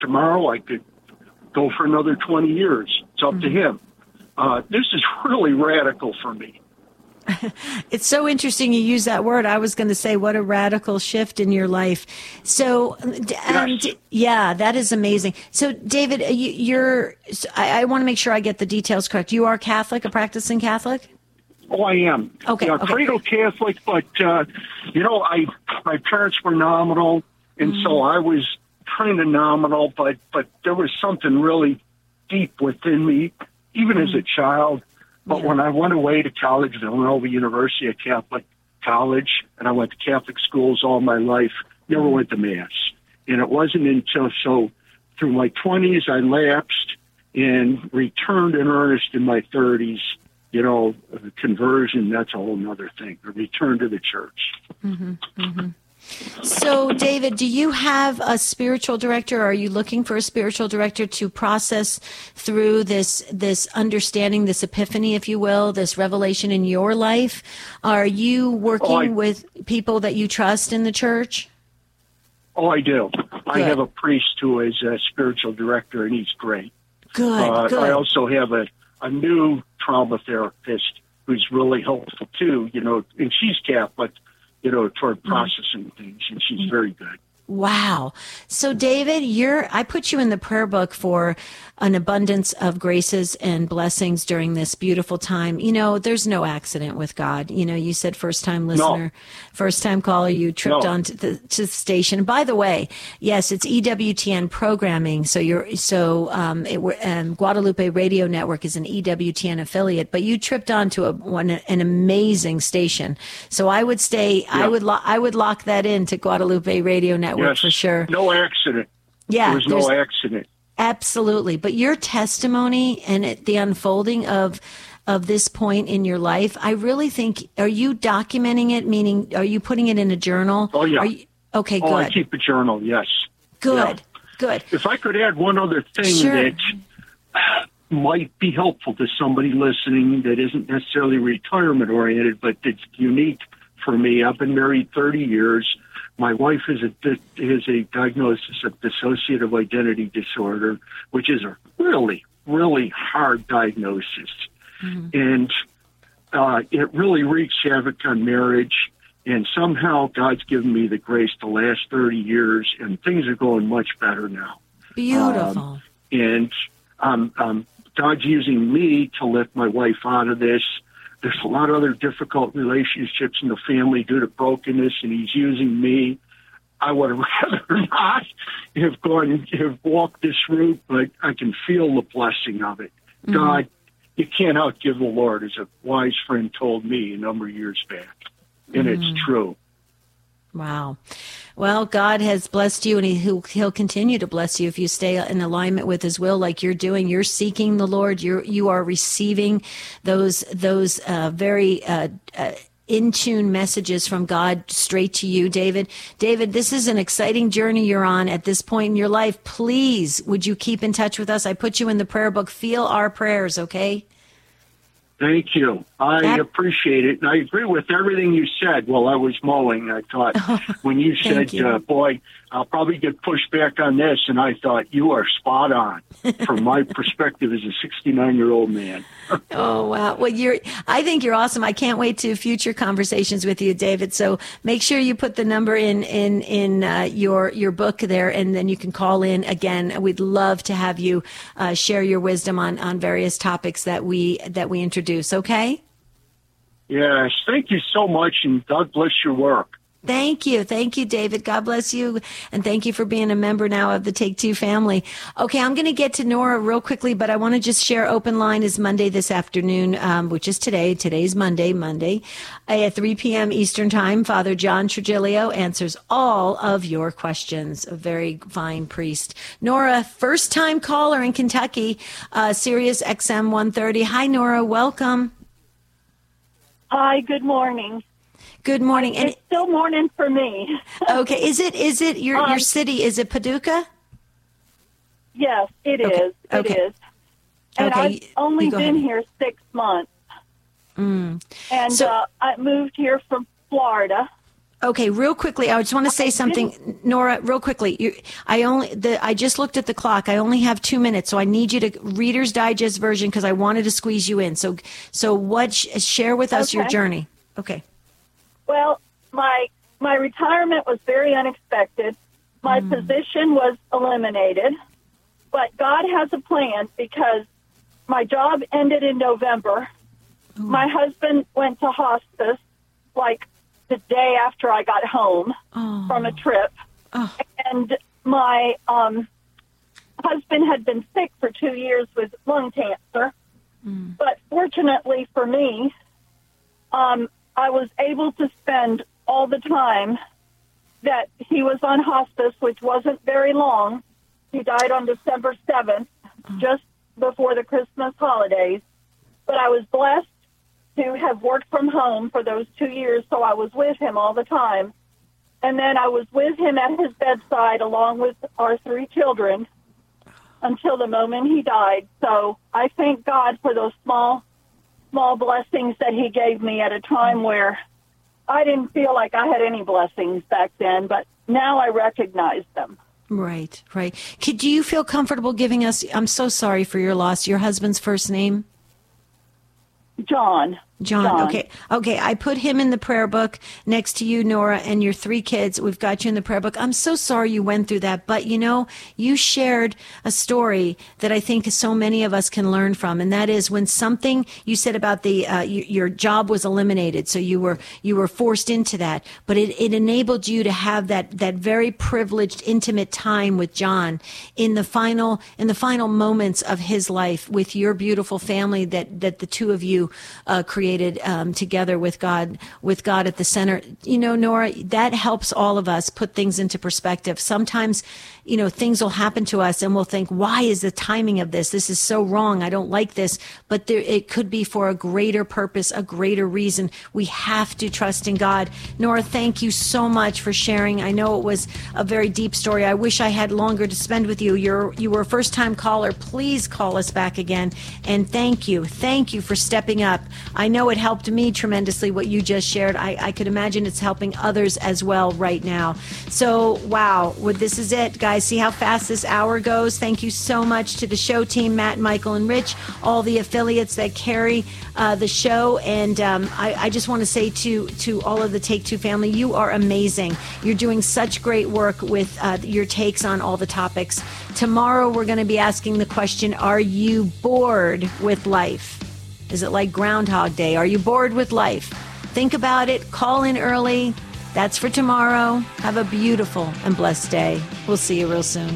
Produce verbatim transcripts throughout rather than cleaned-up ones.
tomorrow. I could go for another twenty years. It's up mm-hmm. to him. Uh, this is really radical for me. It's so interesting you use that word. I was going to say, what a radical shift in your life. So, and yes. yeah, that is amazing. So, David, you, you're, I, I want to make sure I get the details correct. You are Catholic, a practicing Catholic? Oh, I am. Okay. Yeah, okay. Cradle Catholic, but, uh, you know, I my parents were nominal, and mm. so I was kind of nominal, but, but there was something really deep within me, even mm. as a child. But yeah. when I went away to college, Villanova University, a Catholic college, and I went to Catholic schools all my life, never mm. went to Mass. And it wasn't until, so through my twenties, I lapsed and returned in earnest in my thirties. You know, conversion, that's a whole nother thing. A return to the church. Mm-hmm, mm-hmm. So, David, do you have a spiritual director? Or are you looking for a spiritual director to process through this this understanding, this epiphany, if you will, this revelation in your life? Are you working oh, I, with people that you trust in the church? Oh, I do. Good. I have a priest who is a spiritual director, and he's great. Good, uh, good. I also have a, a new trauma therapist who's really helpful, too, you know, and she's Catholic, you know, toward processing mm. things, and she's very good. Wow. So, David, you're, I put you in the prayer book for an abundance of graces and blessings during this beautiful time. You know, there's no accident with God. You know, you said first-time listener, no. first-time caller, you tripped no. onto the, to the station. By the way, yes, it's E W T N programming. So, you're, so um, it, um, Guadalupe Radio Network is an E W T N affiliate, but you tripped onto a, one, an amazing station. So, I would stay, yeah. I would, lo- I would lock that into Guadalupe Radio Network. Yes, for sure. No accident. Yeah, there was no accident. Absolutely. But your testimony and it, the unfolding of of this point in your life, I really think, are you documenting it? Meaning, are you putting it in a journal? Oh, yeah. Are you, okay, good. Oh, I keep a journal, yes. Good, yeah. good. If I could add one other thing sure. that might be helpful to somebody listening that isn't necessarily retirement-oriented, but it's unique for me. I've been married thirty years. My wife has a, has a diagnosis of dissociative identity disorder, which is a really, really hard diagnosis. Mm-hmm. And uh, it really wreaks havoc on marriage. And somehow God's given me the grace to last thirty years, and things are going much better now. Beautiful. Um, and um, um, God's using me to lift my wife out of this. There's a lot of other difficult relationships in the family due to brokenness, and he's using me. I would have rather not have gone, have walked this route, but I can feel the blessing of it. Mm-hmm. God, you can't outgive the Lord, as a wise friend told me a number of years back. And mm-hmm. it's true. Wow. Well, God has blessed you, and he, he'll, he'll continue to bless you if you stay in alignment with his will like you're doing. You're seeking the Lord. You're, you are receiving those, those uh, very uh, uh, in-tune messages from God straight to you, David. David, this is an exciting journey you're on at this point in your life. Please, would you keep in touch with us? I put you in the prayer book. Feel our prayers, okay? Thank you. I Ab- appreciate it. And I agree with everything you said while I was mowing. I thought when you said, you. Uh, boy, I'll probably get pushed back on this. And I thought you are spot on from my perspective as a sixty-nine-year-old man. Oh, wow. Well, you're, I think you're awesome. I can't wait to future conversations with you, David. So make sure you put the number in, in, in uh, your, your book there, and then you can call in again. We'd love to have you uh, share your wisdom on, on various topics that we, that we introduce. Okay? Yes. Thank you so much, and God bless your work. Thank you. Thank you, David. God bless you. And thank you for being a member now of the Take Two family. Okay, I'm going to get to Nora real quickly, but I want to just share Open Line is Monday this afternoon, um, which is today. Today's Monday, Monday. At three p.m. Eastern Time, Father John Trigilio answers all of your questions. A very fine priest. Nora, first-time caller in Kentucky, uh, Sirius X M one thirty. Hi, Nora. Welcome. Hi, good morning. Good morning. It's and still morning for me. Okay. Is it, is it your, um, your city? Is it Paducah? Yes, it okay. is. It okay. is. And okay. I've only been ahead. here six months. Mm. And so, uh, I moved here from Florida. Okay, real quickly, I just want to say something, Nora, real quickly. You, I only, the, I just looked at the clock. I only have two minutes, so I need you to Reader's Digest version because I wanted to squeeze you in. So, so what? Share with us Okay. your journey. Okay. Well, my my retirement was very unexpected. My Mm. position was eliminated, but God has a plan because my job ended in November. Ooh. My husband went to hospice like the day after I got home Oh. from a trip. Oh. And my um, husband had been sick for two years with lung cancer. Mm. But fortunately for me, um, I was able to spend all the time that he was on hospice, which wasn't very long. He died on December seventh, just before the Christmas holidays. But I was blessed to have worked from home for those two years, so I was with him all the time. And then I was with him at his bedside along with our three children until the moment he died. So I thank God for those small, small blessings that he gave me at a time where I didn't feel like I had any blessings back then, but now I recognize them. Right, right. Could, do you feel comfortable giving us, I'm so sorry for your loss, your husband's first name? John. John. John. Okay. Okay. I put him in the prayer book next to you, Nora, and your three kids. We've got you in the prayer book. I'm so sorry you went through that, but you know, you shared a story that I think so many of us can learn from. And that is when something you said about the, uh, you, your job was eliminated. So you were, you were forced into that, but it, it enabled you to have that, that very privileged, intimate time with John in the final, in the final moments of his life with your beautiful family that, that the two of you, uh, created. Um, together with God, with God at the center. You know, Nora, that helps all of us put things into perspective. Sometimes, you know, things will happen to us and we'll think, why is the timing of this? This is so wrong. I don't like this. But there, it could be for a greater purpose, a greater reason. We have to trust in God. Nora, thank you so much for sharing. I know it was a very deep story. I wish I had longer to spend with you. You're, you were a first-time caller. Please call us back again. And thank you. Thank you for stepping up. I know it helped me tremendously what you just shared. I, I could imagine it's helping others as well right now. So, wow. Well, this is it, guys. See how fast this hour goes. Thank you so much to the show team, Matt, Michael, and Rich, all the affiliates that carry uh, the show. And um, I, I just want to say to, to all of the Take Two family, you are amazing. You're doing such great work with uh, your takes on all the topics. Tomorrow, we're going to be asking the question, are you bored with life? Is it like Groundhog Day? Are you bored with life? Think about it. Call in early. That's for tomorrow. Have a beautiful and blessed day. We'll see you real soon.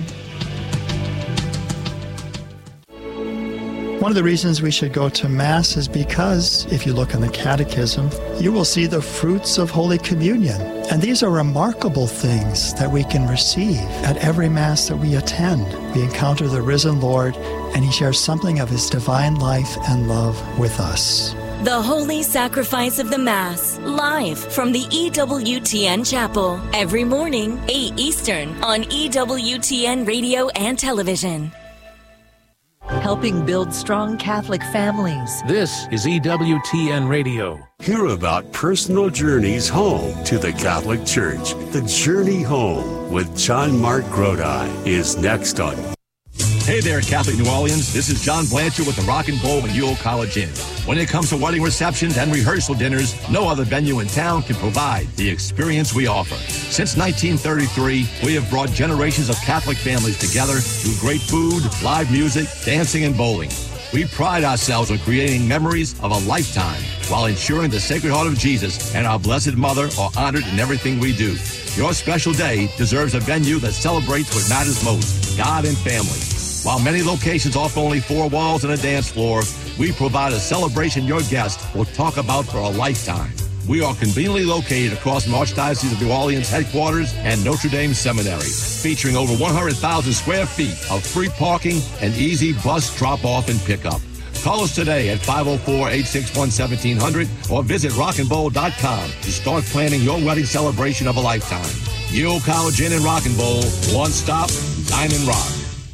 One of the reasons we should go to Mass is because, if you look in the Catechism, you will see the fruits of Holy Communion. And these are remarkable things that we can receive at every Mass that we attend. We encounter the risen Lord, and He shares something of His divine life and love with us. The Holy Sacrifice of the Mass, live from the E W T N Chapel, every morning, eight Eastern, on E W T N Radio and Television. Helping build strong Catholic families. This is E W T N Radio. Hear about personal journeys home to the Catholic Church. The Journey Home with John Mark Grodi is next on. Hey there, Catholic New Orleans. This is John Blanchard with the Rock and Bowl and Ewell College Inn. When it comes to wedding receptions and rehearsal dinners, no other venue in town can provide the experience we offer. Since nineteen thirty-three, we have brought generations of Catholic families together through great food, live music, dancing, and bowling. We pride ourselves on creating memories of a lifetime while ensuring the Sacred Heart of Jesus and our Blessed Mother are honored in everything we do. Your special day deserves a venue that celebrates what matters most, God and family. While many locations offer only four walls and a dance floor, we provide a celebration your guests will talk about for a lifetime. We are conveniently located across from Archdiocese of New Orleans headquarters and Notre Dame Seminary, featuring over one hundred thousand square feet of free parking and easy bus drop-off and pickup. Call us today at five oh four, eight six one, one seven zero zero or visit rock and bowl dot com to start planning your wedding celebration of a lifetime. Ewell College Inn and Rock and Bowl, one stop, dine and rock.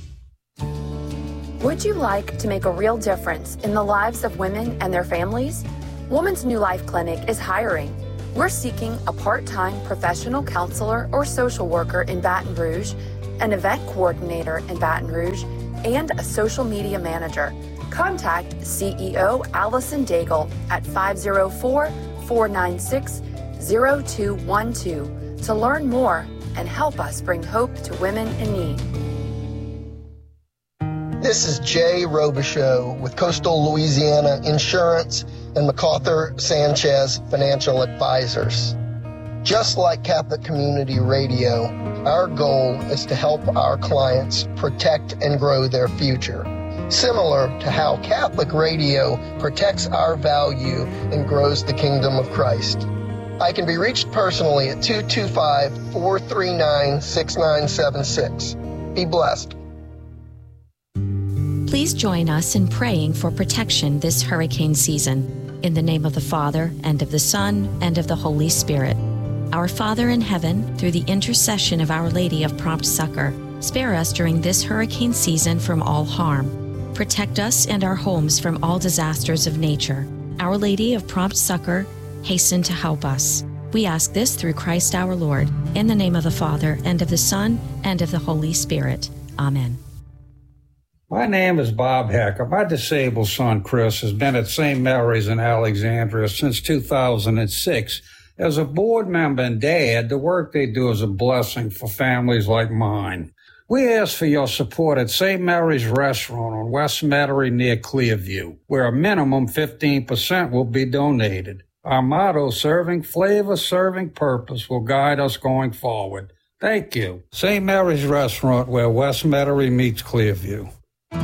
Would you like to make a real difference in the lives of women and their families? Woman's New Life Clinic is hiring. We're seeking a part-time professional counselor or social worker in Baton Rouge, an event coordinator in Baton Rouge, and a social media manager. Contact C E O Allison Daigle at five oh four, four nine six, oh two one two to learn more and help us bring hope to women in need. This is Jay Robichaux with Coastal Louisiana Insurance and MacArthur Sanchez Financial Advisors. Just like Catholic Community Radio, our goal is to help our clients protect and grow their future, similar to how Catholic Radio protects our value and grows the kingdom of Christ. I can be reached personally at two two five, four three nine, six nine seven six. Be blessed. Please join us in praying for protection this hurricane season. In the name of the Father, and of the Son, and of the Holy Spirit. Our Father in heaven, through the intercession of Our Lady of Prompt Succor, spare us during this hurricane season from all harm. Protect us and our homes from all disasters of nature. Our Lady of Prompt Succor, hasten to help us. We ask this through Christ our Lord, in the name of the Father, and of the Son, and of the Holy Spirit. Amen. My name is Bob Hecker. My disabled son, Chris, has been at Saint Mary's in Alexandria since two thousand six. As a board member and dad, the work they do is a blessing for families like mine. We ask for your support at Saint Mary's Restaurant on West Metairie near Clearview, where a minimum fifteen percent will be donated. Our motto, serving flavor, serving purpose, will guide us going forward. Thank you. Saint Mary's Restaurant, where West Metairie meets Clearview.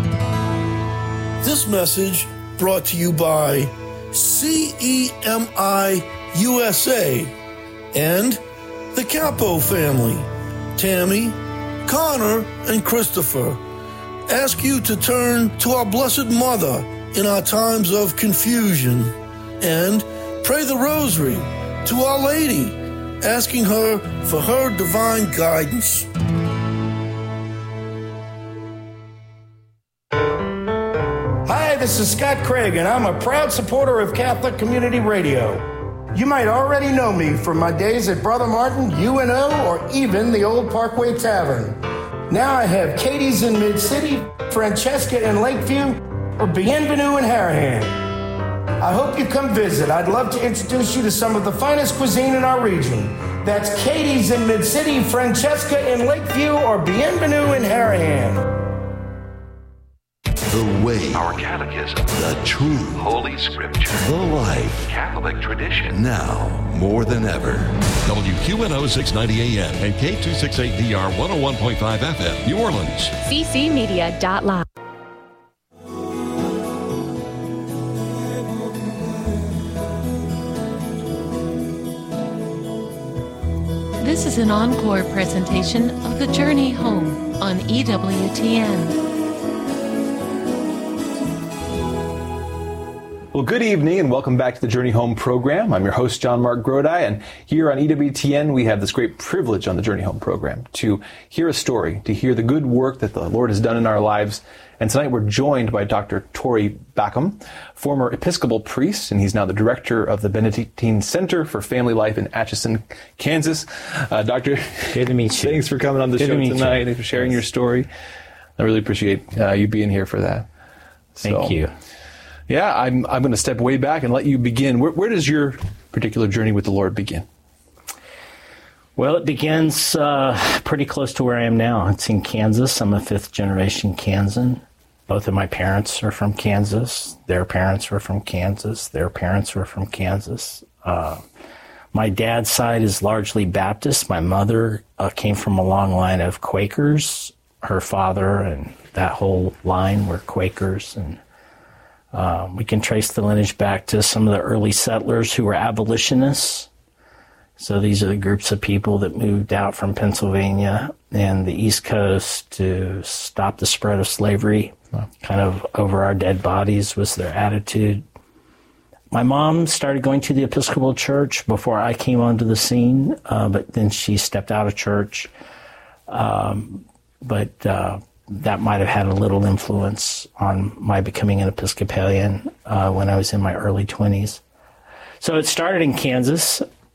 This message brought to you by C E M I U S A and the Capo family, Tammy, Connor, and Christopher. Ask you to turn to our Blessed Mother in our times of confusion and pray the Rosary to Our Lady, asking her for her divine guidance. Hi, this is Scott Craig, and I'm a proud supporter of Catholic Community Radio. You might already know me from my days at Brother Martin, U N O, or even the Old Parkway Tavern. Now I have Katie's in Mid-City, Francesca in Lakeview, or Bienvenue in Harahan. I hope you come visit. I'd love to introduce you to some of the finest cuisine in our region. That's Katie's in Mid-City, Francesca in Lakeview, or Bienvenue in Harahan. The way, our catechism, the truth, Holy Scripture, the life, Catholic tradition. Now more than ever. W Q N O six ninety A M and K two sixty-eight D R one oh one point five F M, New Orleans. C C Media dot live. This is an encore presentation of The Journey Home on E W T N. Well, good evening and welcome back to the Journey Home program. I'm your host, John Mark Grodi, and here on E W T N, we have this great privilege on the Journey Home program to hear a story, to hear the good work that the Lord has done in our lives. And tonight we're joined by Doctor Tory Backham, former Episcopal priest, and he's now the director of the Benedictine Center for Family Life in Atchison, Kansas. Uh, Doctor, good to meet you. Thanks for coming on the good show to tonight you. and for sharing your story. I really appreciate uh, you being here for that. Thank so, you. Yeah, I'm I'm going to step way back and let you begin. Where, where does your particular journey with the Lord begin? Well, it begins uh, pretty close to where I am now. It's in Kansas. I'm a fifth-generation Kansan. Both of my parents are from Kansas. Their parents were from Kansas. Their parents were from Kansas. Uh, my dad's side is largely Baptist. My mother uh, came from a long line of Quakers. Her father and that whole line were Quakers, and Um, we can trace the lineage back to some of the early settlers who were abolitionists. So these are the groups of people that moved out from Pennsylvania and the East Coast to stop the spread of slavery. Wow. Kind of over our dead bodies was their attitude. My mom started going to the Episcopal Church before I came onto the scene, uh, but then she stepped out of church. Um, but... Uh, that might have had a little influence on my becoming an Episcopalian uh, when I was in my early twenties. So it started in Kansas,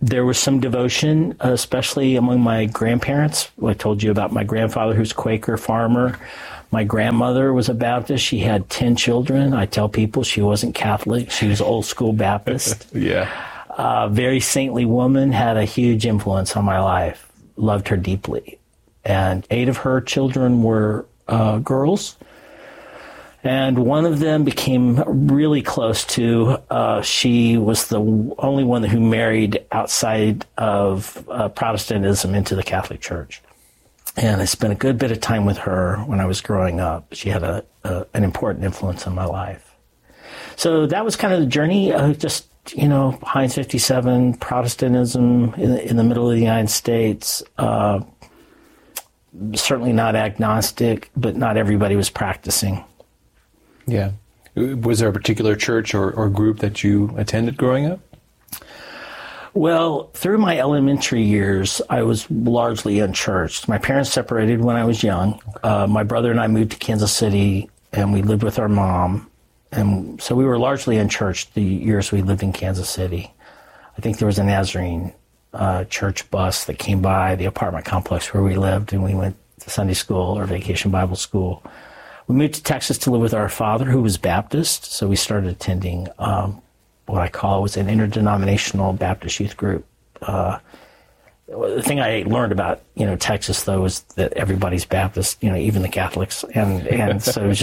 there was some devotion, especially among my grandparents. I told you about my grandfather, who's Quaker farmer. My grandmother was a Baptist. She had ten children. I tell people she wasn't Catholic. She was old school Baptist. Yeah. Uh, very saintly woman, had a huge influence on my life. Loved her deeply. And eight of her children were uh, girls. And one of them became really close to, uh, she was the only one who married outside of uh, Protestantism into the Catholic Church. And I spent a good bit of time with her when I was growing up. She had a, a an important influence on my life. So that was kind of the journey of just, you know, Heinz fifty-seven, Protestantism in, in the middle of the United States. Uh, certainly not agnostic, but not everybody was practicing. Yeah. Was there a particular church or, or group that you attended growing up? Well, through my elementary years, I was largely unchurched. My parents separated when I was young. Okay. Uh, my brother and I moved to Kansas City, and we lived with our mom. And so we were largely unchurched the years we lived in Kansas City. I think there was a Nazarene uh, church bus that came by the apartment complex where we lived, and we went to Sunday school or vacation Bible school. We moved to Texas to live with our father, who was Baptist, so we started attending um, what I call was an interdenominational Baptist youth group. Uh, the thing I learned about, you know, Texas, though, is that everybody's Baptist, you know, even the Catholics. And, and so it was just